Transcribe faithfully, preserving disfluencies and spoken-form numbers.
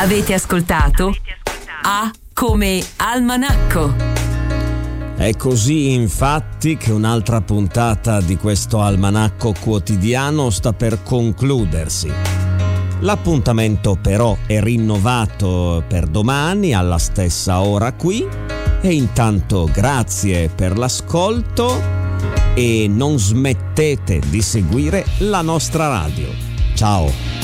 Avete ascoltato A come Almanacco. È così infatti che un'altra puntata di questo almanacco quotidiano sta per concludersi. L'appuntamento però è rinnovato per domani alla stessa ora qui e intanto grazie per l'ascolto e non smettete di seguire la nostra radio. Ciao!